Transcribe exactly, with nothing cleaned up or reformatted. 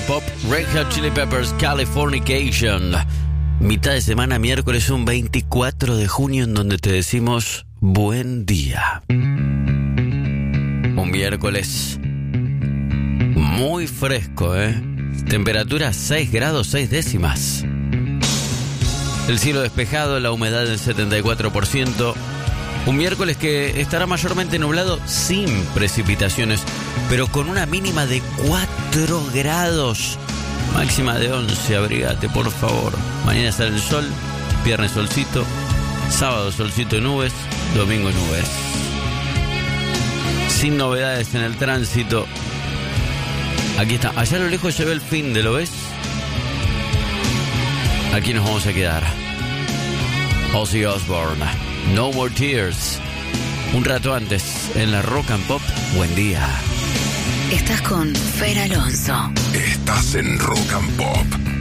Pop, Red Hot Chili Peppers, Californication. Mitad de semana, miércoles, un veinticuatro de junio, en donde te decimos buen día. Un miércoles muy fresco, ¿eh? Temperatura seis grados seis décimas. El cielo despejado, la humedad del setenta y cuatro por ciento. Un miércoles que estará mayormente nublado sin precipitaciones, pero con una mínima de cuatro grados. Máxima de once, abrigate, por favor. Mañana sale el sol, viernes solcito, sábado solcito y nubes, domingo nubes. Sin novedades en el tránsito. Aquí está, allá a lo lejos se ve el fin de, ¿lo ves? Aquí nos vamos a quedar. Ozzy Osbourne, No More Tears. Un rato antes, en la Rock and Pop, buen día. Estás con Fer Alonso. Estás en Rock and Pop.